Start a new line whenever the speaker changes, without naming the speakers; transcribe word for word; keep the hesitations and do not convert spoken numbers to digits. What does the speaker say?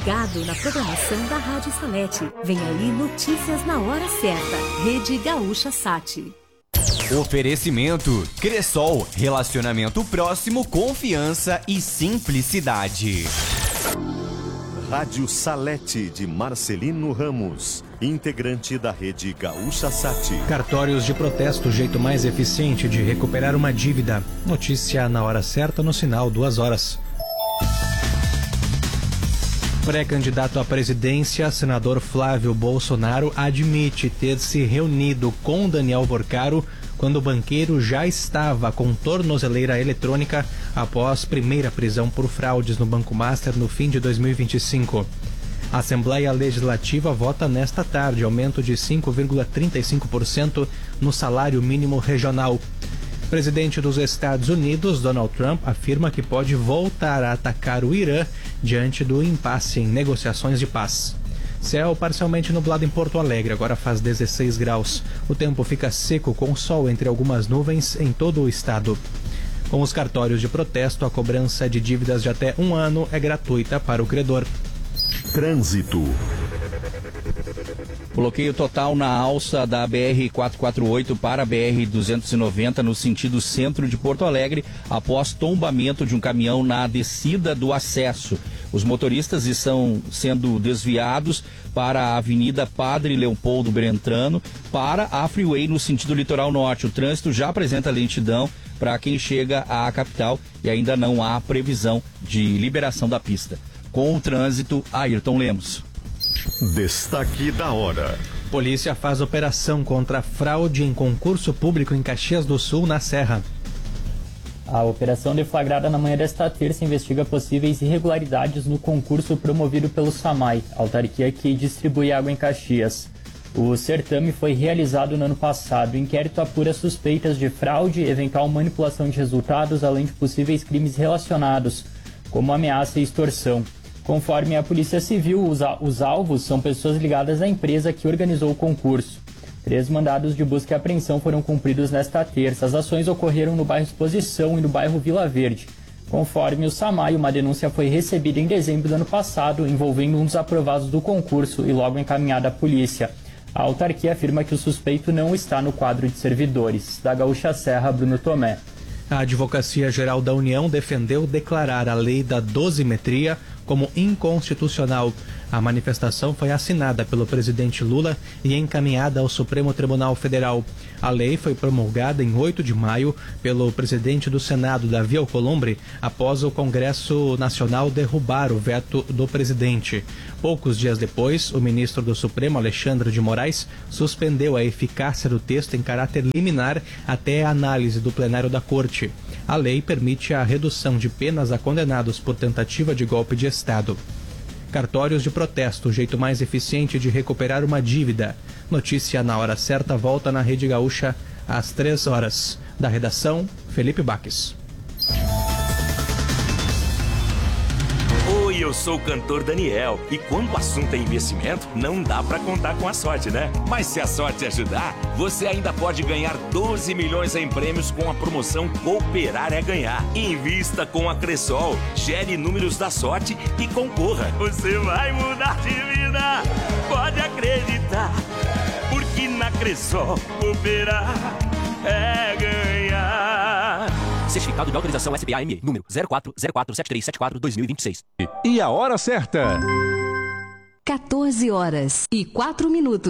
ligado na programação da Rádio Salete. Vem aí notícias na hora certa. Rede Gaúcha Sat.
Oferecimento Cressol, relacionamento próximo, confiança e simplicidade.
Rádio Salete de Marcelino Ramos, integrante da Rede Gaúcha Sat.
Cartórios de protesto, o jeito mais eficiente de recuperar uma dívida. Notícia na hora certa, no sinal duas horas. Pré-candidato à presidência, senador Flávio Bolsonaro admite ter se reunido com Daniel Vorcaro quando o banqueiro já estava com tornozeleira eletrônica após primeira prisão por fraudes no Banco Master no fim de dois mil e vinte e cinco. A Assembleia Legislativa vota nesta tarde aumento de cinco vírgula trinta e cinco por cento no salário mínimo regional. Presidente dos Estados Unidos, Donald Trump, afirma que pode voltar a atacar o Irã diante do impasse em negociações de paz. Céu parcialmente nublado em Porto Alegre, agora faz dezesseis graus. O tempo fica seco com sol entre algumas nuvens em todo o estado. Com os cartórios de protesto, a cobrança de dívidas de até um ano é gratuita para o credor.
Trânsito.
Bloqueio total na alça da B R quatrocentos e quarenta e oito para a B R duzentos e noventa no sentido centro de Porto Alegre, após tombamento de um caminhão na descida do acesso. Os motoristas estão sendo desviados para a Avenida Padre Leopoldo Brentano para a Freeway no sentido litoral norte. O trânsito já apresenta lentidão para quem chega à capital e ainda não há previsão de liberação da pista. Com o trânsito, Ayrton Lemos.
Destaque da hora.
Polícia faz operação contra fraude em concurso público em Caxias do Sul, na Serra.
A operação deflagrada na manhã desta terça investiga possíveis irregularidades no concurso promovido pelo SAMAI, autarquia que distribui água em Caxias. O certame foi realizado no ano passado. O inquérito apura suspeitas de fraude, eventual manipulação de resultados, além de possíveis crimes relacionados, como ameaça e extorsão. Conforme a Polícia Civil, os, os alvos são pessoas ligadas à empresa que organizou o concurso. Três mandados de busca e apreensão foram cumpridos nesta terça. As ações ocorreram no bairro Exposição e no bairro Vila Verde. Conforme o SAMAI, uma denúncia foi recebida em dezembro do ano passado, envolvendo um dos aprovados do concurso e logo encaminhada à polícia. A autarquia afirma que o suspeito não está no quadro de servidores. Da Gaúcha Serra, Bruno Tomé.
A Advocacia Geral da União defendeu declarar a lei da dosimetria como inconstitucional. A manifestação foi assinada pelo presidente Lula e encaminhada ao Supremo Tribunal Federal. A lei foi promulgada em oito de maio pelo presidente do Senado, Davi Alcolumbre, após o Congresso Nacional derrubar o veto do presidente. Poucos dias depois, o ministro do Supremo, Alexandre de Moraes, suspendeu a eficácia do texto em caráter liminar até a análise do plenário da Corte. A lei permite a redução de penas a condenados por tentativa de golpe de Estado. Cartórios de protesto, o jeito mais eficiente de recuperar uma dívida. Notícia na hora certa volta na Rede Gaúcha às três horas. Da redação, Felipe Baques.
Oi, eu sou o cantor Daniel e quando o assunto é investimento, não dá pra contar com a sorte, né? Mas se a sorte ajudar, você ainda pode ganhar doze milhões em prêmios com a promoção Cooperar é Ganhar. Invista com a Cressol, gere números da sorte e concorra. Você vai mudar de vida, pode acreditar, porque na Cressol Cooperar é ganhar.
Certificado de autorização S B A M E, número zero quatro zero quatro sete três sete quatro barra dois mil e vinte e seis.
E a hora certa?
quatorze horas e quatro minutos.